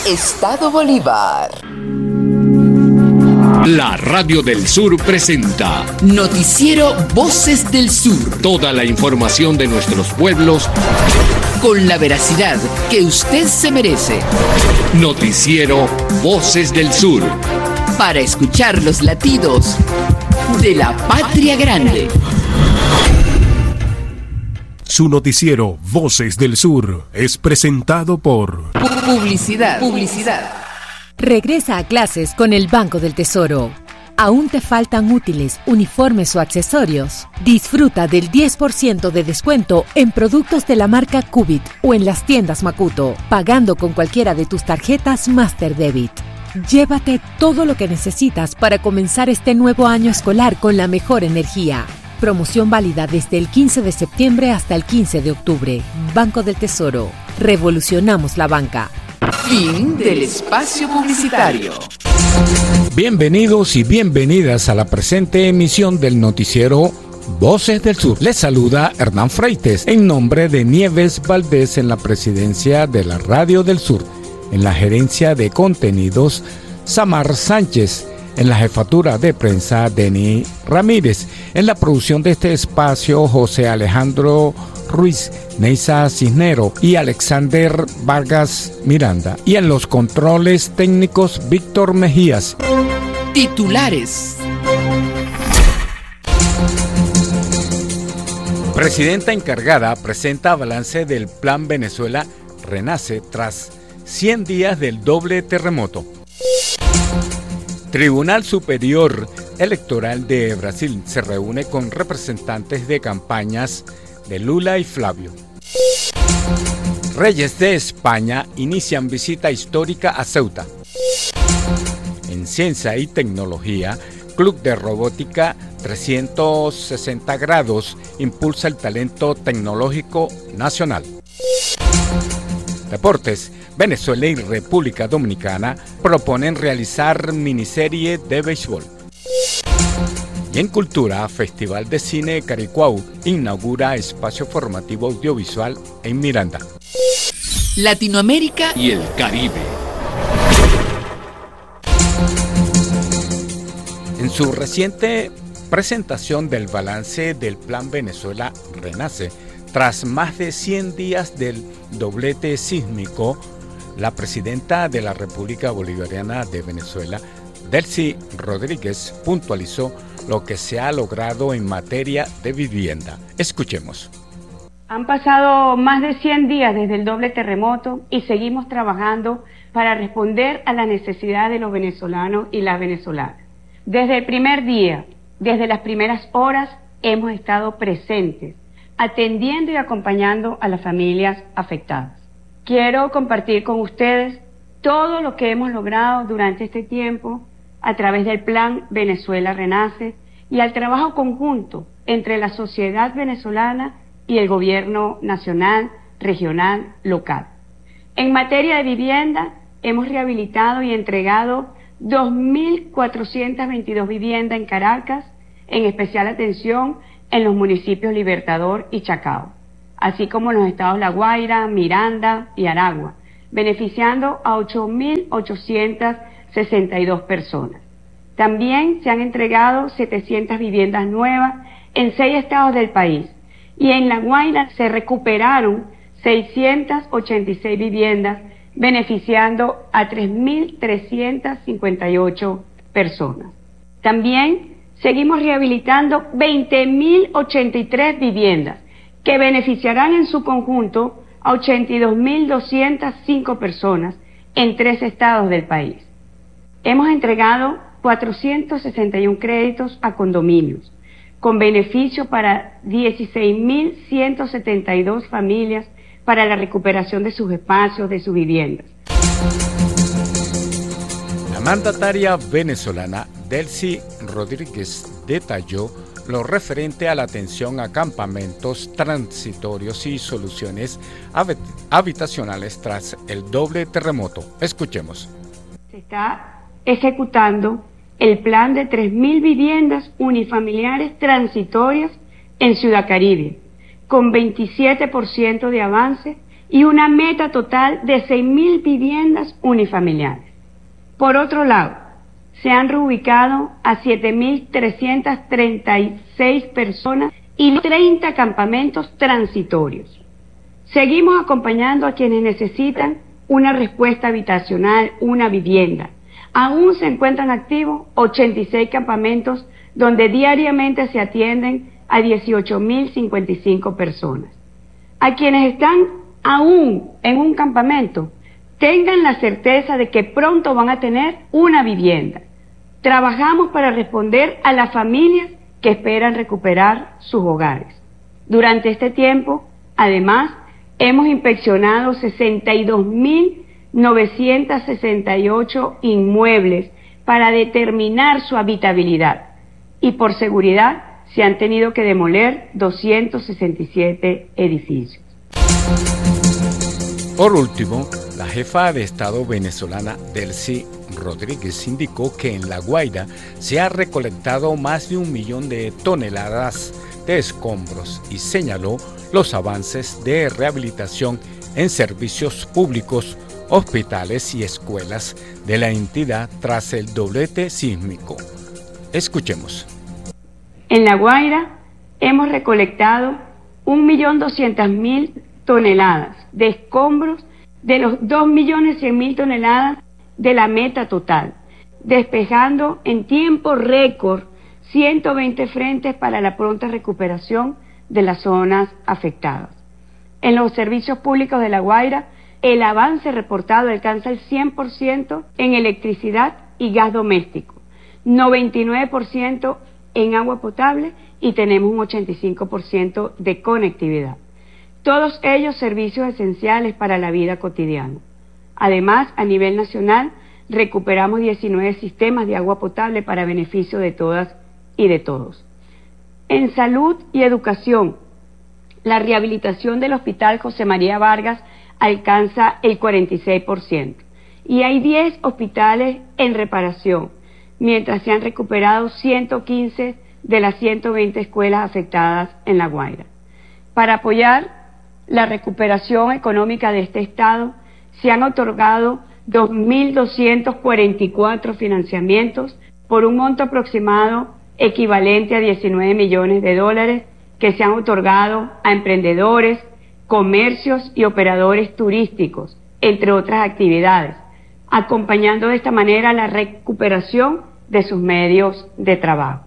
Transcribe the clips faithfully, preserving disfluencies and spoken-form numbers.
Estado Bolívar. La Radio del Sur presenta Noticiero Voces del Sur. Toda la información de nuestros pueblos con la veracidad que usted se merece. Noticiero Voces del Sur. Para escuchar los latidos de la patria grande. Su noticiero Voces del Sur es presentado por Publicidad. Publicidad. Regresa a clases con el Banco del Tesoro. ¿Aún te faltan útiles, uniformes o accesorios? Disfruta del diez por ciento de descuento en productos de la marca Cubit o en las tiendas Makuto, pagando con cualquiera de tus tarjetas Master Debit. Llévate todo lo que necesitas para comenzar este nuevo año escolar con la mejor energía. Promoción válida desde el quince de septiembre hasta el quince de octubre. Banco del Tesoro. Revolucionamos la banca. Fin del espacio publicitario. Bienvenidos y bienvenidas a la presente emisión del noticiero Voces del Sur. Les saluda Hernán Freites en nombre de Nieves Valdés en la presidencia de la Radio del Sur. En la gerencia de contenidos, Samar Sánchez. En la jefatura de prensa, Denis Ramírez. En la producción de este espacio, José Alejandro Ruiz, Neisa Cisnero y Alexander Vargas Miranda. Y en los controles técnicos, Víctor Mejías. Titulares. Presidenta encargada presenta balance del Plan Venezuela Renace tras cien días del doble terremoto. Tribunal Superior Electoral de Brasil se reúne con representantes de campañas de Lula y Flavio. Reyes de España inician visita histórica a Ceuta. En Ciencia y Tecnología, Club de Robótica trescientos sesenta grados impulsa el talento tecnológico nacional. Deportes. Venezuela y República Dominicana proponen realizar miniserie de béisbol. Y en Cultura, Festival de Cine Caricuao inaugura espacio formativo audiovisual en Miranda. Latinoamérica y el Caribe. En su reciente presentación del balance del Plan Venezuela Renace, tras más de cien días del doblete sísmico, la presidenta de la República Bolivariana de Venezuela, Delcy Rodríguez, puntualizó lo que se ha logrado en materia de vivienda. Escuchemos. Han pasado más de cien días desde el doble terremoto y seguimos trabajando para responder a las necesidades de los venezolanos y las venezolanas. Desde el primer día, desde las primeras horas, hemos estado presentes, atendiendo y acompañando a las familias afectadas. Quiero compartir con ustedes todo lo que hemos logrado durante este tiempo a través del Plan Venezuela Renace y al trabajo conjunto entre la sociedad venezolana y el gobierno nacional, regional, local. En materia de vivienda, hemos rehabilitado y entregado dos mil cuatrocientas veintidós viviendas en Caracas, en especial atención en los municipios Libertador y Chacao, así como en los estados La Guaira, Miranda y Aragua, beneficiando a ocho mil ochocientas sesenta y dos personas. También se han entregado setecientas viviendas nuevas en seis estados del país, y en La Guaira se recuperaron seiscientas ochenta y seis viviendas, beneficiando a tres mil trescientas cincuenta y ocho personas. También seguimos rehabilitando veinte mil ochenta y tres viviendas, que beneficiarán en su conjunto a ochenta y dos mil doscientas cinco personas en tres estados del país. Hemos entregado cuatrocientos sesenta y uno créditos a condominios, con beneficio para dieciséis mil ciento setenta y dos familias para la recuperación de sus espacios, de sus viviendas. La mandataria venezolana Delcy Rodríguez detalló lo referente a la atención a campamentos transitorios y soluciones habitacionales tras el doble terremoto. Escuchemos. Se está ejecutando el plan de tres mil viviendas unifamiliares transitorias en Ciudad Caribe, con veintisiete por ciento de avance y una meta total de seis mil viviendas unifamiliares. Por otro lado, se han reubicado a siete mil trescientas treinta y seis personas y treinta campamentos transitorios. Seguimos acompañando a quienes necesitan una respuesta habitacional, una vivienda. Aún se encuentran activos ochenta y seis campamentos donde diariamente se atienden a dieciocho mil cincuenta y cinco personas. A quienes están aún en un campamento, tengan la certeza de que pronto van a tener una vivienda. Trabajamos para responder a las familias que esperan recuperar sus hogares. Durante este tiempo, además, hemos inspeccionado sesenta y dos mil novecientos sesenta y ocho inmuebles para determinar su habitabilidad y por seguridad se han tenido que demoler doscientos sesenta y siete edificios. Por último, la jefa de Estado venezolana Delcy Rodríguez indicó que en La Guaira se ha recolectado más de un millón de toneladas de escombros y señaló los avances de rehabilitación en servicios públicos, hospitales y escuelas de la entidad tras el doblete sísmico. Escuchemos. En La Guaira hemos recolectado un millón doscientas mil toneladas de escombros de los dos millones cien mil toneladas de la meta total, despejando en tiempo récord ciento veinte frentes para la pronta recuperación de las zonas afectadas. En los servicios públicos de La Guaira, el avance reportado alcanza el cien por ciento en electricidad y gas doméstico, noventa y nueve por ciento en agua potable y tenemos un ochenta y cinco por ciento de conectividad. Todos ellos servicios esenciales para la vida cotidiana. Además, a nivel nacional, recuperamos diecinueve sistemas de agua potable para beneficio de todas y de todos. En salud y educación, la rehabilitación del Hospital José María Vargas alcanza el cuarenta y seis por ciento y hay diez hospitales en reparación, mientras se han recuperado ciento quince de las ciento veinte escuelas afectadas en La Guaira. Para apoyar la recuperación económica de este Estado, se han otorgado dos mil doscientos cuarenta y cuatro financiamientos por un monto aproximado equivalente a diecinueve millones de dólares que se han otorgado a emprendedores, comercios y operadores turísticos, entre otras actividades, acompañando de esta manera la recuperación de sus medios de trabajo.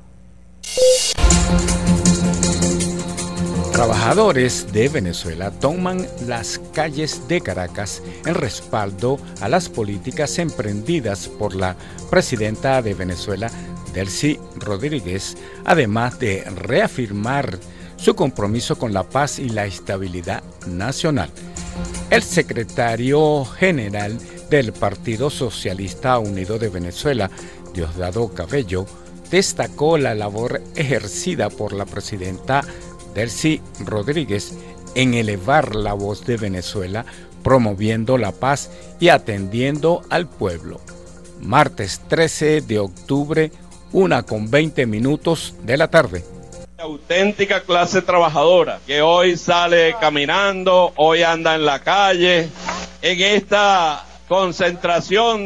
Trabajadores de Venezuela toman las calles de Caracas en respaldo a las políticas emprendidas por la presidenta de Venezuela, Delcy Rodríguez, además de reafirmar su compromiso con la paz y la estabilidad nacional. El secretario general del Partido Socialista Unido de Venezuela, Diosdado Cabello, destacó la labor ejercida por la presidenta Delcy Rodríguez en elevar la voz de Venezuela, promoviendo la paz y atendiendo al pueblo. Martes trece de octubre, una con veinte minutos de la tarde. Auténtica clase trabajadora que hoy sale caminando, hoy anda en la calle, en esta concentración